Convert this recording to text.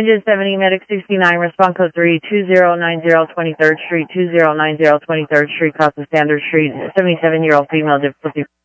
Engine 70, Medic 69, respond code 3, 2090 23rd Street, 2090 23rd Street, cross the Standard Street, 77-year-old female difficulty.